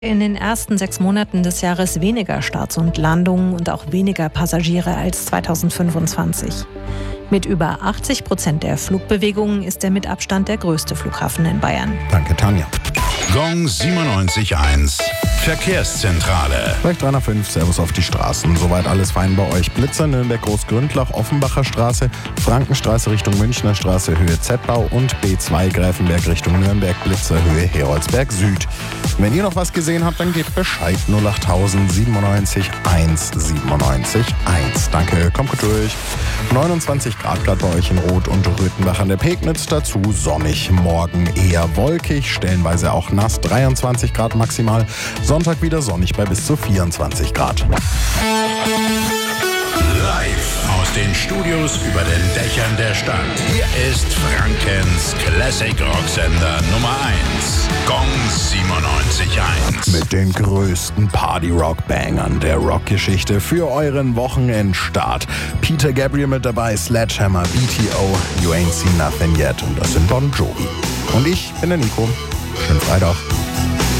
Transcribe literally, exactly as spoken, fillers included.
In den ersten sechs Monaten des Jahres weniger Starts und Landungen und auch weniger Passagiere als zweitausendfünfundzwanzig. Mit über achtzig Prozent der Flugbewegungen ist er mit Abstand der größte Flughafen in Bayern. Danke, Tanja. Gong siebenundneunzig Komma eins Verkehrszentrale. Gleich dreihundertfünf, Servus auf die Straßen. Soweit alles fein bei euch. Blitzer, Nürnberg, Großgründlach, Offenbacher Straße, Frankenstraße Richtung Münchner Straße, Höhe Z-Bau und B zwei Greifenberg Richtung Nürnberg, Blitzer, Höhe Heroldsberg Süd. Wenn ihr noch was gesehen habt, dann gebt Bescheid. null achttausend siebenundneunzig eins siebenundneunzig eins. Danke, kommt gut durch. neunundzwanzig Grad gerade bei euch in Rot und Röthenbach an der Pegnitz. Dazu sonnig, morgen eher wolkig, stellenweise auch nass, dreiundzwanzig Grad maximal. Sonntag wieder sonnig bei bis zu vierundzwanzig Grad. Live aus den Studios über den Dächern der Stadt. Hier ist Frankens Classic Rocksender Nummer eins. Gong siebenundneunzig Komma eins. Mit den größten Party-Rock-Bangern der Rockgeschichte für euren Wochenendstart. Peter Gabriel mit dabei, Sledgehammer, B T O, You Ain't Seen Nothing Yet und das sind Bon Jovi. Und ich bin der Nico. Schönen Freitag.